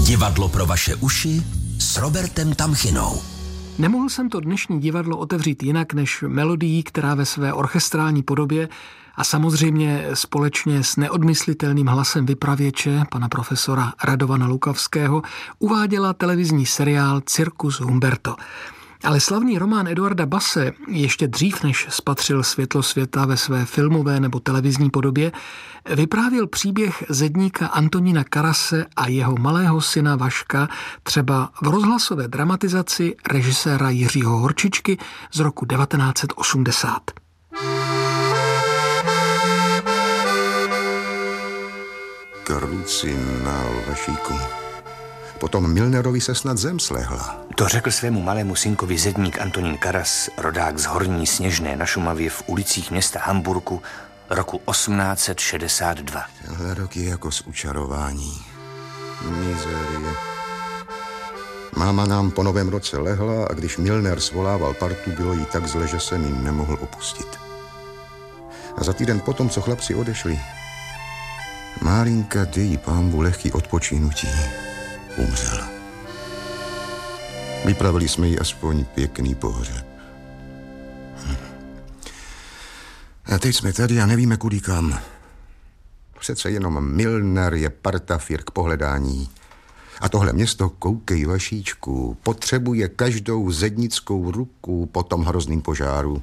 Divadlo pro vaše uši s Robertem Tamchinou. Nemohl jsem to dnešní divadlo otevřít jinak než melodií, která ve své orchestrální podobě a samozřejmě společně s neodmyslitelným hlasem vypravěče, pana profesora Radovana Lukavského, uváděla televizní seriál Cirkus Humberto. Ale slavný román Eduarda Basse ještě dřív, než spatřil světlo světa ve své filmové nebo televizní podobě, vyprávěl příběh zedníka Antonína Karase a jeho malého syna Vaška třeba v rozhlasové dramatizaci režiséra Jiřího Horčičky z roku 1980. Krucinál, Vašíku. Potom Milnerovi se snad zem slehla. To řekl svému malému synkovi zedník Antonín Karas, rodák z Horní Sněžné na Šumavě v ulicích města Hamburku roku 1862. Tenhle rok je jako z učarování. Mizerie. Máma nám po novém roce lehla a když Milner svolával partu, bylo jí tak zle, že jsem jim nemohl opustit. A za týden potom, co chlapci odešli, Márinka, dej pánbu lehký odpočinutí, umřela. Vypravili jsme jí aspoň pěkný pohřeb. A teď jsme tady a nevíme kudy kam. Přece jenom Milner je partafír k pohledání. A tohle město, koukej, Vašíčku, potřebuje každou zednickou ruku po tom hrozným požáru.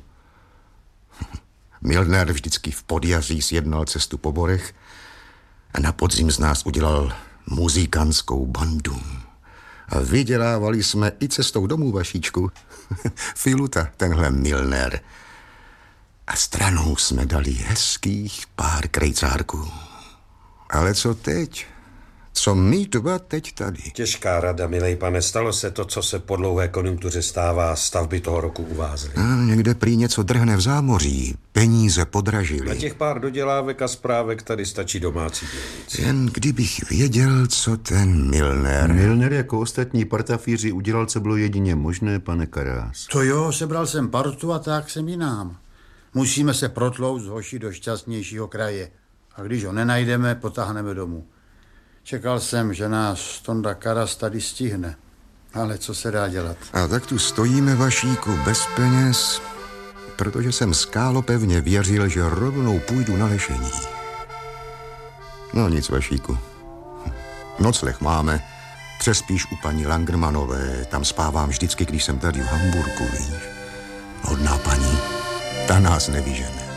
Milner vždycky v podjaří sjednal cestu po borech a na podzim z nás udělal muzikantskou bandu. A vydělávali jsme i cestou domů, Vašíčku. Filuta, tenhle Milner. A stranou jsme dali hezkých pár krejcárků. Ale co teď? Co my dva teď tady? Těžká rada, milej pane, stalo se to, co se po dlouhé konjunktuře stává, stavby toho roku uvázly. Někde prý něco drhne v zámoří, peníze podražily. Na těch pár dodělávek a správek tady stačí domácí dělnici. Jen kdybych věděl, co ten Milner... Milner jako ostatní partafíři udělal, co bylo jedině možné, pane Karás. To jo, sebral jsem partu a tak jsem jinám. Musíme se protlout z hoši do šťastnějšího kraje. A když ho nenajdeme, potáhneme domů. Čekal jsem, že nás Tonda Karas tady stihne. Ale co se dá dělat? A tak tu stojíme, Vašíku, bez peněz, protože jsem skálopevně věřil, že rovnou půjdu na lešení. No nic, Vašíku. Nocleh máme. Přespíš u paní Langermanové. Tam spávám vždycky, když jsem tady v Hamburku, víš. Hodná paní, ta nás nevyžene.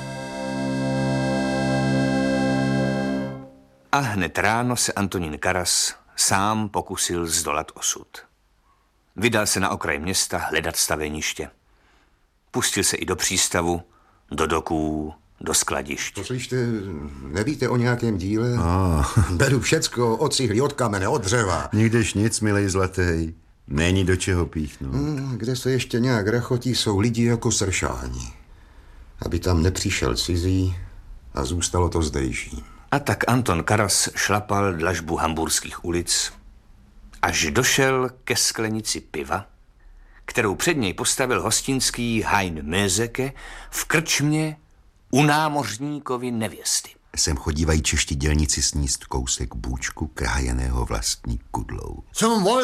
A hned ráno se Antonín Karas sám pokusil zdolat osud. Vydal se na okraj města hledat staveniště. Pustil se i do přístavu, do doků, do skladišť. Poslyšte, nevíte o nějakém díle? Beru všecko, od cihly, od kamene, od dřeva. Nikdež nic, milej zlatej. Není do čeho píchnout. Kde se ještě nějak rachotí, jsou lidi jako sršání. Aby tam nepřišel cizí a zůstalo to zdejší. A tak Anton Karas šlapal dlažbu hamburských ulic, až došel ke sklenici piva, kterou před něj postavil hostinský Hein Möseke v krčmě u námořníkovy nevěsty. Sem chodívají čeští dělníci sníst kousek bůčku krájeného vlastní kudlou. Zum Wohl,